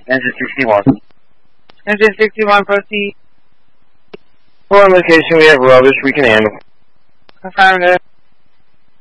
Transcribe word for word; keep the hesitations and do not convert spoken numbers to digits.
Engine sixty-one. Engine sixty-one, proceed. Well, on location, we have rubbish we can handle. Affirmative.